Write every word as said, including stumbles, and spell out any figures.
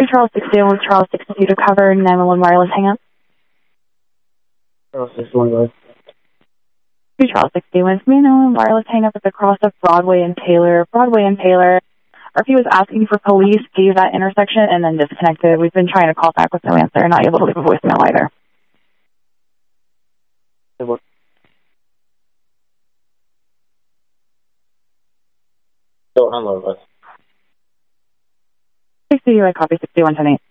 Charles sixty-one with Charles sixty-two to cover nine one one wireless hang up. Charles sixty-one, go ahead. Two Charles sixty-one, nine one one wireless hang up at the cross of Broadway and Taylor. Broadway and Taylor. R P was asking for police, gave that intersection, and then disconnected. We've been trying to call back with no answer, not able to leave a voicemail either. Hey, what? Don't unload us. sixty, I copy sixty-one ten eight.